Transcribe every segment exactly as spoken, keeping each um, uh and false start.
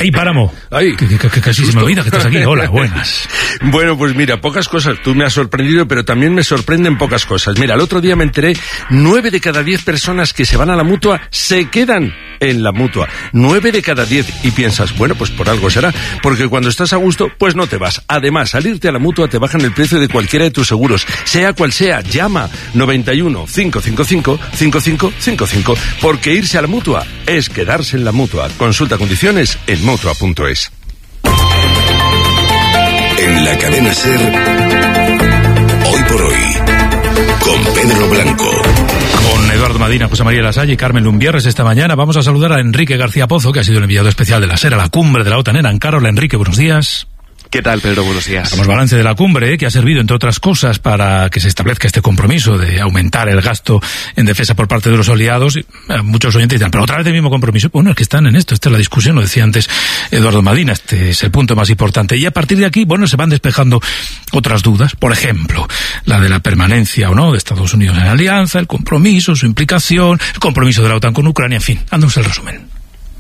¡Ey, Páramo! Ay, que, que, que casi justo. Se me olvida que estás aquí. Hola, buenas. Bueno, pues mira, pocas cosas. Tú me has sorprendido, pero también me sorprenden pocas cosas. Mira, el otro día me enteré, nueve de cada diez personas que se van a la Mutua se quedan en la Mutua. Nueve de cada diez. Y piensas, bueno, pues por algo será. Porque cuando estás a gusto, pues no te vas. Además, salirte a la Mutua te bajan el precio de cualquiera de tus seguros. Sea cual sea, llama noventa y uno, cinco cinco cinco, cinco cinco cinco cinco. Porque irse a la Mutua es quedarse en la Mutua. Consulta condiciones en mutua punto es. En la cadena SER, hoy por hoy, con Pedro Blanco. Con Eduardo Madina, José María Lasalle y Carmen Lumbierres esta mañana. Vamos a saludar a Enrique García Pozo, que ha sido el enviado especial de la SER a la cumbre de la OTAN en Ankara. Hola, Enrique, buenos días. ¿Qué tal, Pedro? Buenos días. Hagamos balance de la cumbre, ¿eh? Que ha servido, entre otras cosas, para que se establezca este compromiso de aumentar el gasto en defensa por parte de los aliados. Y, eh, muchos oyentes dirán, pero otra vez el mismo compromiso. Bueno, es que están en esto, esta es la discusión, lo decía antes Eduardo Madina, este es el punto más importante. Y a partir de aquí, bueno, se van despejando otras dudas. Por ejemplo, la de la permanencia o no de Estados Unidos en la alianza, el compromiso, su implicación, el compromiso de la OTAN con Ucrania, en fin, dándonos el resumen.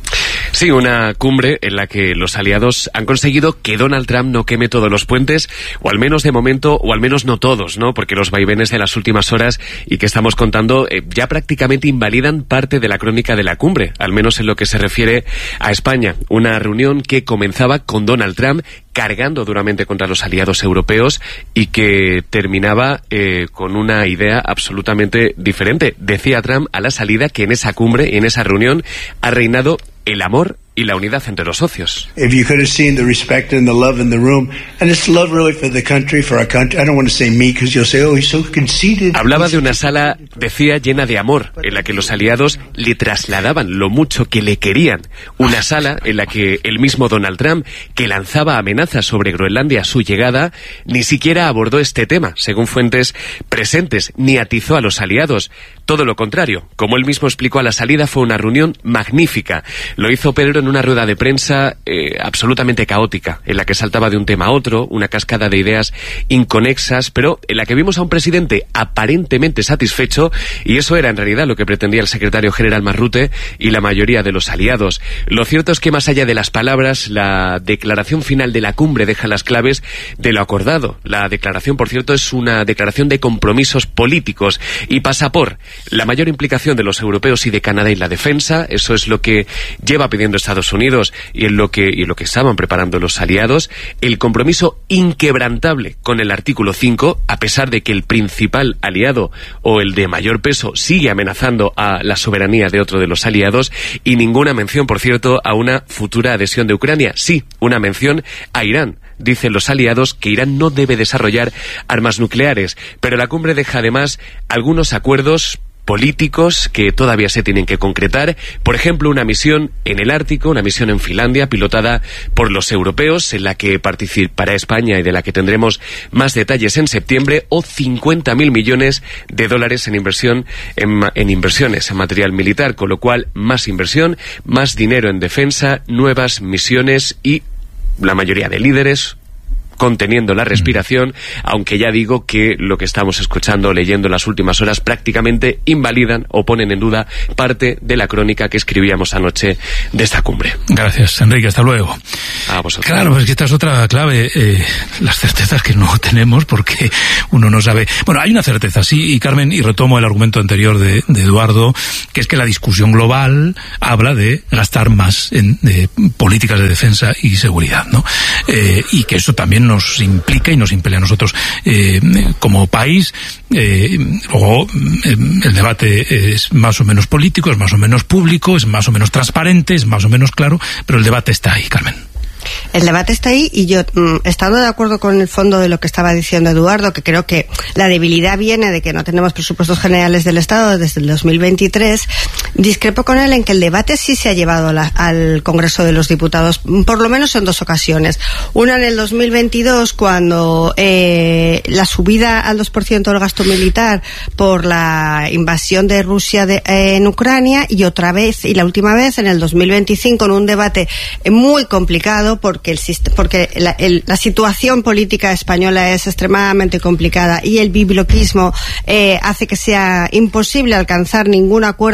Sí, una cumbre en la que los aliados han conseguido que Donald Trump no queme todos los puentes, o al menos de momento, o al menos no todos, ¿no? Porque los vaivenes de las últimas horas y que estamos contando eh, ya prácticamente invalidan parte de la crónica de la cumbre, al menos en lo que se refiere a España. Una reunión que comenzaba con Donald Trump cargando duramente contra los aliados europeos y que terminaba eh, con una idea absolutamente diferente. Decía Trump a la salida que en esa cumbre y en esa reunión ha reinado el amor y la unidad entre los socios. If you could have seen the respect and the love in the room, and it's love really for the country, for our country. I don't want to say me because you'll say, oh, he's so conceited. Hablaba de una sala, decía, llena de amor, en la que los aliados le trasladaban lo mucho que le querían. Una sala en la que el mismo Donald Trump, que lanzaba amenazas sobre Groenlandia a su llegada, ni siquiera abordó este tema, según fuentes presentes, ni atizó a los aliados. Todo lo contrario, como él mismo explicó a la salida, fue una reunión magnífica. Lo hizo Pedro en una rueda de prensa eh, absolutamente caótica, en la que saltaba de un tema a otro, una cascada de ideas inconexas, pero en la que vimos a un presidente aparentemente satisfecho, y eso era en realidad lo que pretendía el secretario general Marrute y la mayoría de los aliados. Lo cierto es que más allá de las palabras, la declaración final de la cumbre deja las claves de lo acordado. La declaración, por cierto, es una declaración de compromisos políticos y pasa por la mayor implicación de los europeos y de Canadá en la defensa. Eso es lo que lleva pidiendo Estados Unidos y en lo que y en lo que estaban preparando los aliados. El compromiso inquebrantable con el artículo cinco, a pesar de que el principal aliado o el de mayor peso sigue amenazando a la soberanía de otro de los aliados, y ninguna mención, por cierto, a una futura adhesión de Ucrania. Sí, una mención a Irán. Dicen los aliados que Irán no debe desarrollar armas nucleares, pero la cumbre deja además algunos acuerdos políticos que todavía se tienen que concretar. Por ejemplo, una misión en el Ártico, una misión en Finlandia, pilotada por los europeos, en la que participará España y de la que tendremos más detalles en septiembre, o cincuenta mil millones de dólares en inversión en, en inversiones en material militar, con lo cual más inversión, más dinero en defensa, nuevas misiones y la mayoría de líderes conteniendo la respiración, aunque ya digo que lo que estamos escuchando, leyendo en las últimas horas, prácticamente invalidan o ponen en duda parte de la crónica que escribíamos anoche de esta cumbre. Gracias, Enrique, hasta luego. A vosotros. Claro, pues que esta es otra clave, eh, las certezas que no tenemos porque uno no sabe. Bueno, hay una certeza, sí, y Carmen, y retomo el argumento anterior de, de Eduardo, que es que la discusión global habla de gastar más en de políticas de defensa y seguridad, ¿no? Eh, y que eso también nos implica y nos impele a nosotros eh, como país. Eh, luego eh, el debate es más o menos político, es más o menos público, es más o menos transparente, es más o menos claro, pero el debate está ahí, Carmen. El debate está ahí y yo, mm, estando de acuerdo con el fondo de lo que estaba diciendo Eduardo, que creo que la debilidad viene de que no tenemos presupuestos generales del Estado desde el dos mil veintitrés, discrepo con él en que el debate sí se ha llevado la, al Congreso de los Diputados, por lo menos en dos ocasiones. Una en el dos mil veintidós, cuando eh, la subida al dos por ciento del gasto militar por la invasión de Rusia de, eh, en Ucrania, y otra vez, y la última vez, en el dos mil veinticinco, en un debate muy complicado, porque el porque la, el, la situación política española es extremadamente complicada y el bibloquismo eh, hace que sea imposible alcanzar ningún acuerdo, ninguna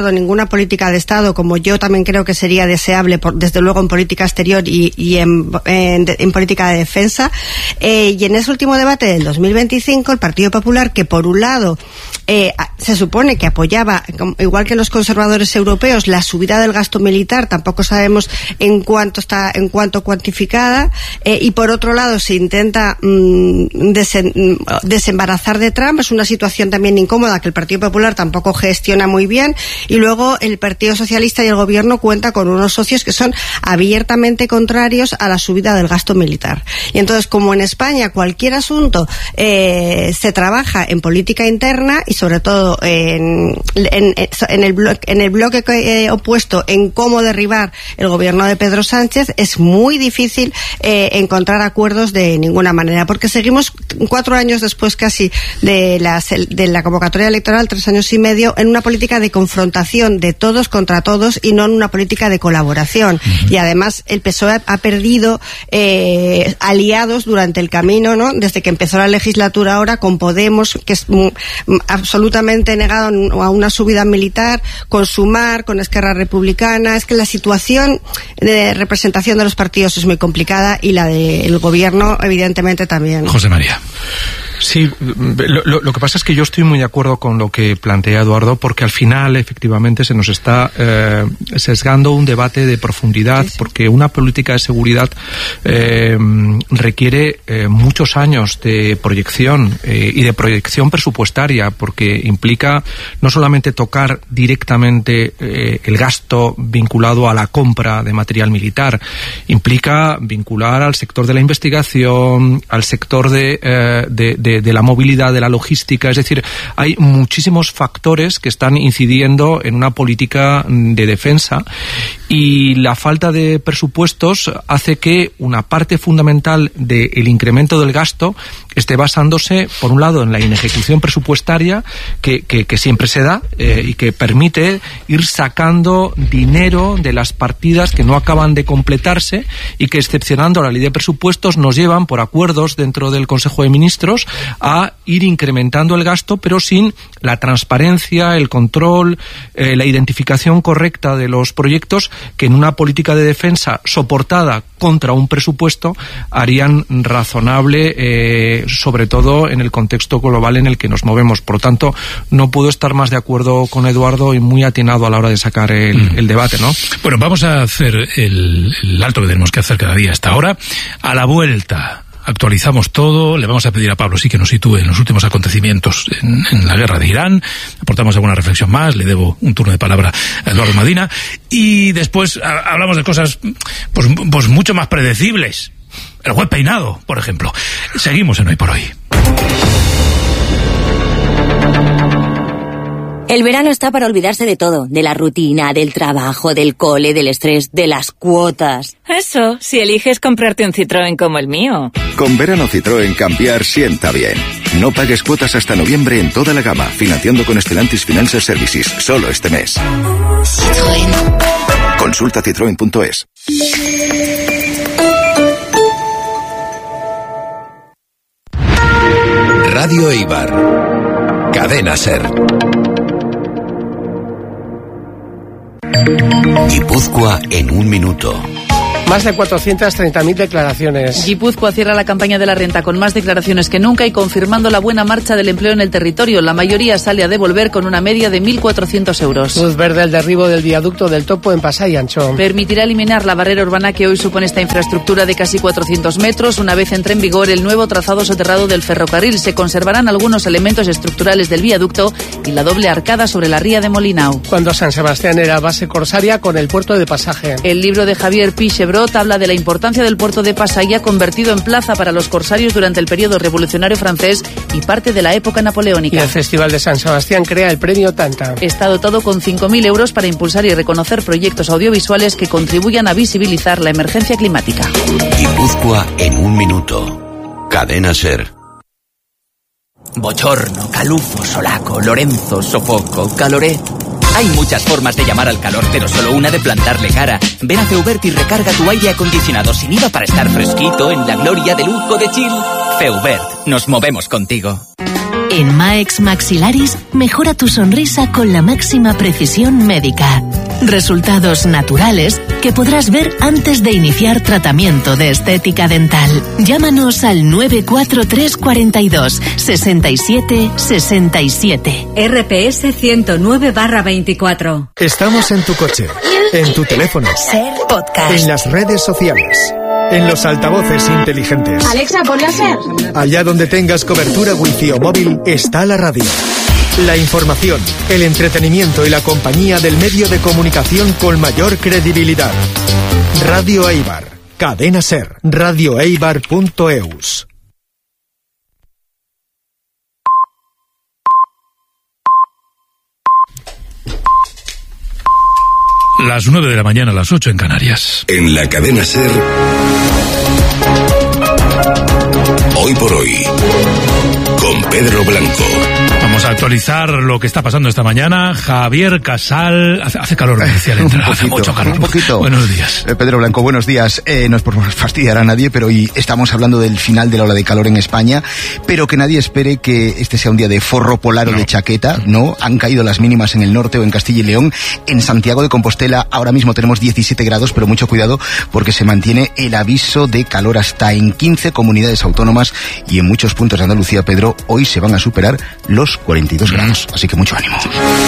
política de Estado, como yo también creo que sería deseable, por, desde luego en política exterior y, y en, en, en política de defensa. Eh, y en ese último debate del dos mil veinticinco, el Partido Popular, que por un lado eh, se supone que apoyaba, igual que los conservadores europeos, la subida del gasto militar, tampoco sabemos en cuánto está, en cuánto cuantificada, eh, y por otro lado se intenta mmm, desen, desembarazar de Trump. Es una situación también incómoda que el Partido Popular tampoco gestiona muy bien, y luego el Partido Socialista y el Gobierno cuenta con unos socios que son abiertamente contrarios a la subida del gasto militar. Y entonces, como en España cualquier asunto eh, se trabaja en política interna y sobre todo en, en, en, el, bloque, en el bloque eh, opuesto en cómo derribar el gobierno de Pedro Sánchez, es muy difícil eh, encontrar acuerdos de ninguna manera, porque seguimos cuatro años después casi de la, de la convocatoria electoral, tres años y medio, en una política de confrontación de todos contra todos y no en una política de colaboración. Uh-huh. Y además el P S O E ha perdido eh, aliados durante el camino, ¿no? Desde que empezó la legislatura ahora, con Podemos, que es mm, absolutamente negado a una subida militar, con Sumar, con Esquerra Republicana. Es que la situación de representación de los partidos es muy complicada y la del gobierno evidentemente también. José María. Sí, lo, lo, lo que pasa es que yo estoy muy de acuerdo con lo que plantea Eduardo, porque al final efectivamente se nos está eh, sesgando un debate de profundidad, sí, sí. Porque una política de seguridad eh, requiere eh, muchos años de proyección eh, y de proyección presupuestaria, porque implica no solamente tocar directamente eh, el gasto vinculado a la compra de material militar, implica vincular al sector de la investigación, al sector de, eh, de, de De, de la movilidad, de la logística. Es decir, hay muchísimos factores que están incidiendo en una política de defensa, y la falta de presupuestos hace que una parte fundamental del incremento del gasto esté basándose, por un lado, en la inejecución presupuestaria que, que, que siempre se da eh, y que permite ir sacando dinero de las partidas que no acaban de completarse y que, excepcionando la ley de presupuestos, nos llevan por acuerdos dentro del Consejo de Ministros a ir incrementando el gasto, pero sin la transparencia, el control, eh, la identificación correcta de los proyectos que en una política de defensa soportada contra un presupuesto harían razonable, eh, sobre todo en el contexto global en el que nos movemos. Por lo tanto, no puedo estar más de acuerdo con Eduardo y muy atinado a la hora de sacar el, mm. el debate, ¿no? Bueno, vamos a hacer el, el alto que tenemos que hacer cada día hasta ahora. A la vuelta actualizamos todo, le vamos a pedir a Pablo sí que nos sitúe en los últimos acontecimientos en, en la guerra de Irán, aportamos alguna reflexión más, le debo un turno de palabra a Eduardo Madina, y después a, hablamos de cosas pues, pues mucho más predecibles, el web peinado, por ejemplo. Seguimos en Hoy por Hoy. El verano está para olvidarse de todo, de la rutina, del trabajo, del cole, del estrés, de las cuotas. Eso, si eliges comprarte un Citroën como el mío. Con verano Citroën cambiar sienta bien. No pagues cuotas hasta noviembre en toda la gama, financiando con Stellantis Financial Services, solo este mes. Citroën. Consulta citroen punto es. Radio Eibar. Cadena SER. Guipúzcoa en un minuto. Más de cuatrocientas treinta mil declaraciones. Guipúzcoa cierra la campaña de la renta con más declaraciones que nunca y confirmando la buena marcha del empleo en el territorio. La mayoría sale a devolver con una media de mil cuatrocientos euros. Luz verde al derribo del viaducto del Topo en Pasai Ancho. Permitirá eliminar la barrera urbana que hoy supone esta infraestructura de casi cuatrocientos metros. Una vez entre en vigor el nuevo trazado soterrado del ferrocarril, se conservarán algunos elementos estructurales del viaducto y la doble arcada sobre la ría de Molinao. Cuando San Sebastián era base corsaria con el puerto de Pasaje. El libro de Javier Pichebrot habla de la importancia del puerto de Pasaia, convertido en plaza para los corsarios durante el periodo revolucionario francés y parte de la época napoleónica. Y el Festival de San Sebastián crea el premio Tanta. Está dotado con cinco mil euros para impulsar y reconocer proyectos audiovisuales que contribuyan a visibilizar la emergencia climática. Guipúzcoa en un minuto. Cadena SER. Bochorno, calufo, solaco, Lorenzo, sofoco, caloré. Hay muchas formas de llamar al calor, pero solo una de plantarle cara. Ven a Feubert y recarga tu aire acondicionado sin I V A para estar fresquito en la gloria de lujo de chill. Feubert, nos movemos contigo. En Maex Maxilaris, mejora tu sonrisa con la máxima precisión médica. Resultados naturales que podrás ver antes de iniciar tratamiento de estética dental. Llámanos al nueve cuatro tres cuatro dos, seis siete seis siete. R P S ciento nueve barra veinticuatro. Estamos en tu coche, en tu teléfono, Ser Podcast, en las redes sociales, en los altavoces inteligentes. Alexa, ponle a Ser. Allá donde tengas cobertura wifi o móvil, está la radio. La información, el entretenimiento y la compañía del medio de comunicación con mayor credibilidad. Radio Eibar. Cadena Ser. radio eibar punto eus. Las nueve de la mañana, las ocho en Canarias. En la Cadena Ser. Hoy por hoy. Con Pedro Blanco. Vamos a actualizar lo que está pasando esta mañana. Javier Casal. Hace, hace calor, me decía la entrada. Hace mucho calor. Un poquito. Buenos días. Eh, Pedro Blanco, buenos días. Eh, no es por fastidiar a nadie, pero hoy estamos hablando del final de la ola de calor en España. Pero que nadie espere que este sea un día de forro polar o no. de chaqueta, ¿no? Han caído las mínimas en el norte o en Castilla y León. En Santiago de Compostela ahora mismo tenemos diecisiete grados, pero mucho cuidado porque se mantiene el aviso de calor hasta en quince comunidades autónomas y en muchos puntos de Andalucía, Pedro, hoy se van a superar los cuarenta y dos grados, así que mucho ánimo.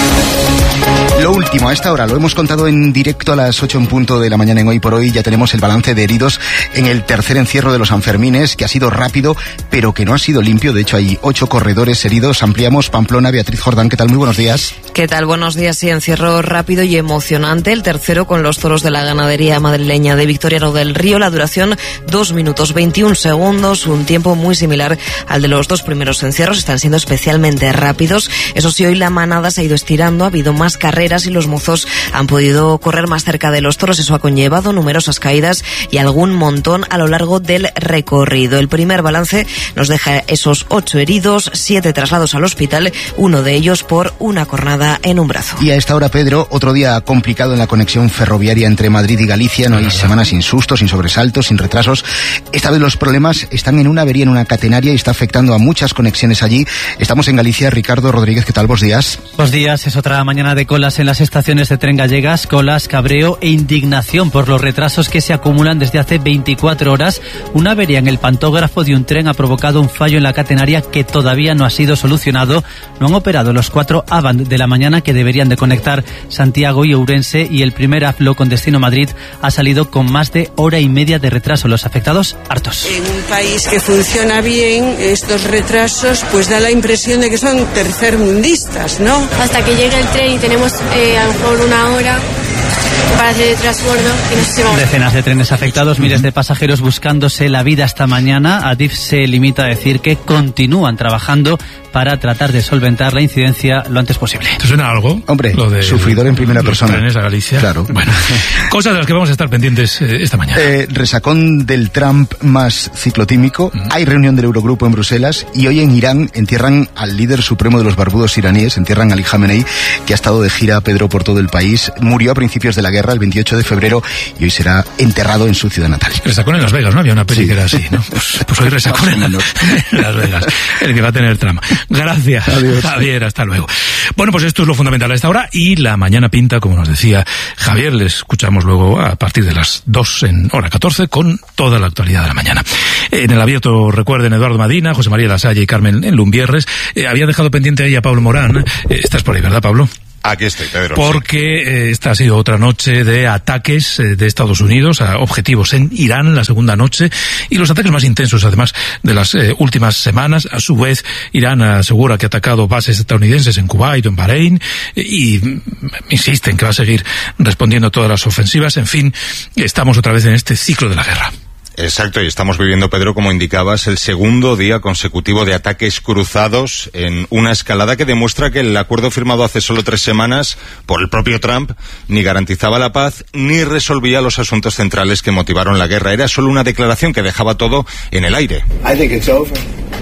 Lo último, a esta hora, lo hemos contado en directo a las ocho en punto de la mañana en Hoy por Hoy, ya tenemos el balance de heridos en el tercer encierro de los Sanfermines, que ha sido rápido, pero que no ha sido limpio. De hecho, hay ocho corredores heridos. Ampliamos Pamplona. Beatriz Jordán, ¿qué tal? Muy buenos días. ¿Qué tal? Buenos días. Sí, encierro rápido y emocionante. El tercero con los toros de la ganadería madrileña de Victoriano del Río. La duración, dos minutos veintiún segundos, un tiempo muy similar al de los dos primeros encierros. Están siendo especialmente rápidos. Eso sí, hoy la manada se ha ido estirando, ha habido más carreras y los mozos han podido correr más cerca de los toros. Eso ha conllevado numerosas caídas y algún montón a lo largo del recorrido. El primer balance nos deja esos ocho heridos, siete traslados al hospital, uno de ellos por una cornada en un brazo. Y a esta hora, Pedro, otro día complicado en la conexión ferroviaria entre Madrid y Galicia. No hay semanas sin sustos, sin sobresaltos, sin retrasos. Esta vez los problemas están en una avería en una catenaria y está afectando a muchas conexiones allí. Estamos en Galicia. Ricardo Rodríguez, ¿qué tal? Buenos días. Buenos días. Es otra mañana de colas en las estaciones de tren gallegas, colas, cabreo e indignación por los retrasos que se acumulan desde hace veinticuatro horas. Una avería en el pantógrafo de un tren ha provocado un fallo en la catenaria que todavía no ha sido solucionado. No han operado los cuatro Avant de la mañana que deberían de conectar Santiago y Ourense, y el primer AFLO con destino Madrid ha salido con más de hora y media de retraso. Los afectados, hartos. En un país que funciona bien, estos retrasos pues da la impresión de que son tercermundistas, ¿no? Hasta que llegue el tren y tenemos eh, a lo mejor una hora para hacer el transbordo y no sé si vamos. Decenas de trenes afectados, miles de pasajeros buscándose la vida esta mañana. Adif se limita a decir que continúan trabajando para tratar de solventar la incidencia lo antes posible. ¿Te suena algo? Hombre, lo de sufridor en primera los persona. Trenes a Galicia. Claro. Bueno, cosas de las que vamos a estar pendientes eh, esta mañana. Eh, resacón del Trump más ciclotímico. Uh-huh. Hay reunión del Eurogrupo en Bruselas y hoy en Irán entierran al líder supremo de los barbudos iraníes, entierran a Ali Khamenei, que ha estado de gira, Pedro, por todo el país. Murió a principios de la guerra, el veintiocho de febrero, y hoy será enterrado en su ciudad natal. Resacón en Las Vegas, ¿no? Había una peli sí. que era así, ¿no? Pues, pues hoy resacón en, en Las Vegas, el que va a tener Trump. Gracias. Adiós. Javier, hasta luego. Bueno, pues esto es lo fundamental a esta hora y la mañana pinta, como nos decía Javier. Les escuchamos luego a partir de las dos en hora catorce con toda la actualidad de la mañana. En el abierto, recuerden, Eduardo Madina, José María Lasalle y Carmen en Lumbierres. Eh, había dejado pendiente ahí a Pablo Morán. Eh, estás por ahí, ¿verdad, Pablo? Aquí estoy, Pedro. Porque eh, esta ha sido otra noche de ataques eh, de Estados Unidos a objetivos en Irán, la segunda noche, y los ataques más intensos, además, de las eh, últimas semanas. A su vez, Irán asegura que ha atacado bases estadounidenses en Kuwait o en Bahrein, eh, y mm, insisten que va a seguir respondiendo a todas las ofensivas. En fin, estamos otra vez en este ciclo de la guerra. Exacto, y estamos viviendo, Pedro, como indicabas, el segundo día consecutivo de ataques cruzados en una escalada que demuestra que el acuerdo firmado hace solo tres semanas por el propio Trump ni garantizaba la paz ni resolvía los asuntos centrales que motivaron la guerra. Era solo una declaración que dejaba todo en el aire. I think it's over.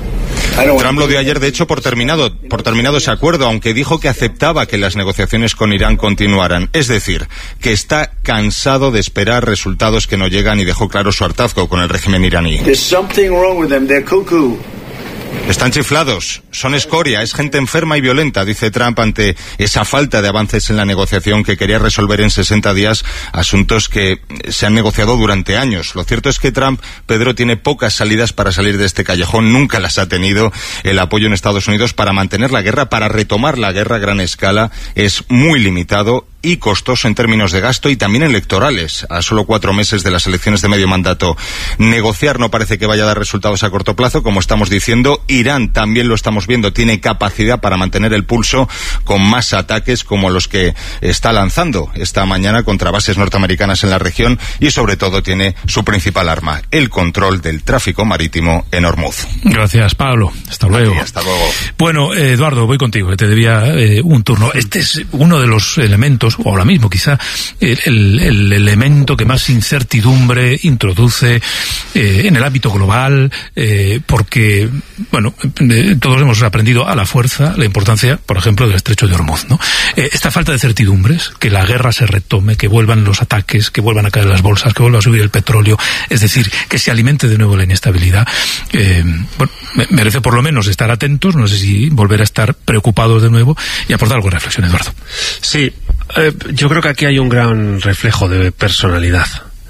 Trump lo dio ayer, de hecho, por terminado, por terminado ese acuerdo, aunque dijo que aceptaba que las negociaciones con Irán continuaran. Es decir, que está cansado de esperar resultados que no llegan y dejó claro su hartazgo con el régimen iraní. There's something wrong with them. They're cuckoo. Están chiflados, son escoria, es gente enferma y violenta, dice Trump ante esa falta de avances en la negociación que quería resolver en sesenta días asuntos que se han negociado durante años. Lo cierto es que Trump, Pedro, tiene pocas salidas para salir de este callejón, nunca las ha tenido. El apoyo en Estados Unidos para mantener la guerra, para retomar la guerra a gran escala, es muy limitado y costoso en términos de gasto y también electorales, a solo cuatro meses de las elecciones de medio mandato. Negociar no parece que vaya a dar resultados a corto plazo, como estamos diciendo. Irán, también lo estamos viendo, tiene capacidad para mantener el pulso con más ataques como los que está lanzando esta mañana contra bases norteamericanas en la región, y sobre todo tiene su principal arma, el control del tráfico marítimo en Hormuz. Gracias, Pablo. Hasta luego. Sí, hasta luego. Bueno, eh, Eduardo, voy contigo, que te debía eh, un turno. Este es uno de los elementos, o ahora mismo quizá, el, el, el elemento que más incertidumbre introduce eh, en el ámbito global, eh, porque, bueno, eh, todos hemos aprendido a la fuerza la importancia, por ejemplo, del estrecho de Hormuz, ¿no? Eh, esta falta de certidumbres, que la guerra se retome, que vuelvan los ataques, que vuelvan a caer las bolsas, que vuelva a subir el petróleo, es decir, que se alimente de nuevo la inestabilidad, eh, bueno, merece por lo menos estar atentos, no sé si volver a estar preocupados de nuevo, y aportar algo de reflexión, Eduardo. Sí, eh, yo creo que aquí hay un gran reflejo de personalidad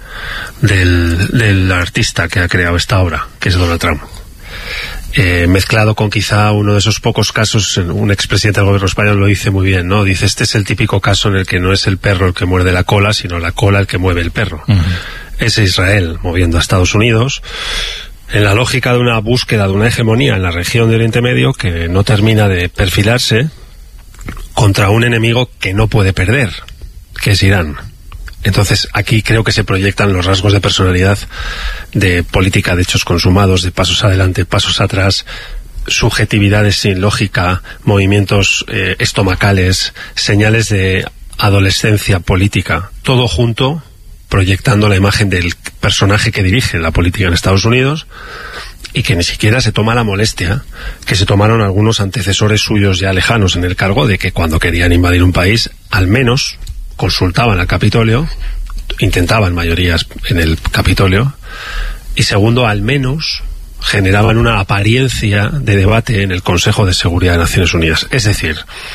del, del artista que ha creado esta obra, que es Donald Trump. Eh, mezclado con quizá uno de esos pocos casos, un expresidente del gobierno español lo dice muy bien, ¿no? Dice, este es el típico caso en el que no es el perro el que muerde la cola, sino la cola el que mueve el perro. Uh-huh. Es Israel moviendo a Estados Unidos en la lógica de una búsqueda de una hegemonía en la región de Oriente Medio que no termina de perfilarse contra un enemigo que no puede perder, que es Irán. Entonces aquí creo que se proyectan los rasgos de personalidad de política de hechos consumados, de pasos adelante, pasos atrás, subjetividades sin lógica, movimientos eh, estomacales, señales de adolescencia política, todo junto proyectando la imagen del personaje que dirige la política en Estados Unidos, y que ni siquiera se toma la molestia que se tomaron algunos antecesores suyos ya lejanos en el cargo, de que cuando querían invadir un país, al menos consultaban al Capitolio, intentaban mayorías en el Capitolio, y segundo, al menos generaban una apariencia de debate en el Consejo de Seguridad de Naciones Unidas. Es decir,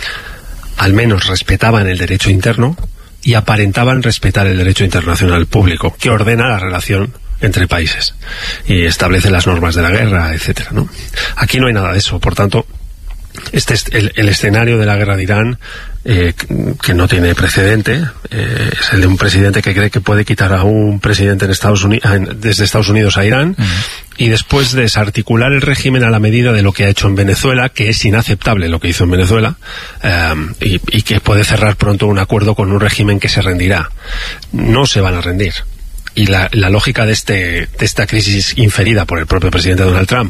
al menos respetaban el derecho interno y aparentaban respetar el derecho internacional público, que ordena la relación entre países y establece las normas de la guerra, etcétera, ¿no? Aquí no hay nada de eso. Por tanto, este es el, el escenario de la guerra de Irán, eh, que no tiene precedente, eh, es el de un presidente que cree que puede quitar a un presidente en Estados Unidos, desde Estados Unidos a Irán, uh-huh. y después desarticular el régimen a la medida de lo que ha hecho en Venezuela, que es inaceptable lo que hizo en Venezuela, eh, y, y que puede cerrar pronto un acuerdo con un régimen que se rendirá. No se van a rendir. Y la, la lógica de, este, de esta crisis inferida por el propio presidente Donald Trump,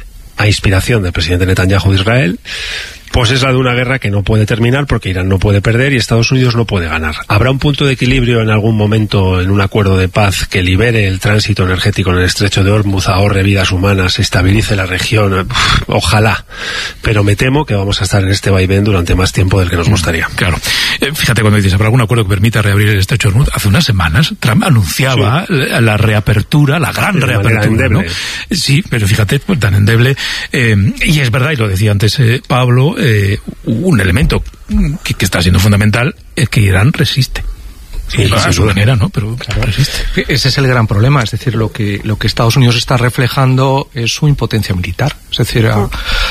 a inspiración del presidente Netanyahu de Israel, pues es la de una guerra que no puede terminar porque Irán no puede perder y Estados Unidos no puede ganar. ¿Habrá un punto de equilibrio en algún momento en un acuerdo de paz que libere el tránsito energético en el estrecho de Hormuz, ahorre vidas humanas, estabilice la región? Uf, ojalá. Pero me temo que vamos a estar en este vaivén durante más tiempo del que nos gustaría. Claro. Eh, fíjate, cuando dices, ¿habrá algún acuerdo que permita reabrir el estrecho de Hormuz? Hace unas semanas Trump anunciaba sí. la, la reapertura, la gran de reapertura, ¿no? Sí, pero fíjate, pues, tan endeble. Eh, y es verdad, y lo decía antes eh, Pablo, Eh, un elemento que, que está siendo fundamental es que Irán resiste. Sí, sí, a su manera, ¿no? Pero claro, resiste. Ese es el gran problema, es decir, lo que lo que Estados Unidos está reflejando es su impotencia militar. Es decir, a,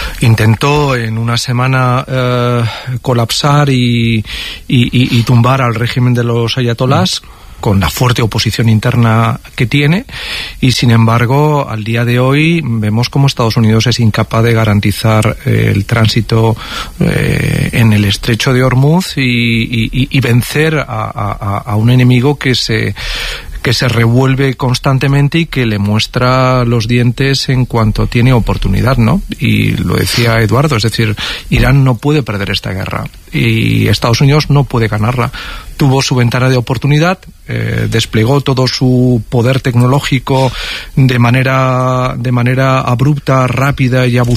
intentó en una semana eh, colapsar y, y, y, y tumbar al régimen de los ayatolás, con la fuerte oposición interna que tiene, y sin embargo al día de hoy vemos como Estados Unidos es incapaz de garantizar eh, el tránsito eh, en el estrecho de Hormuz y, y, y vencer a, a, a un enemigo que se que se revuelve constantemente y que le muestra los dientes en cuanto tiene oportunidad, ¿no? Y lo decía Eduardo, es decir, Irán no puede perder esta guerra y Estados Unidos no puede ganarla. Tuvo su ventana de oportunidad, eh, desplegó todo su poder tecnológico de manera de manera abrupta, rápida y abusiva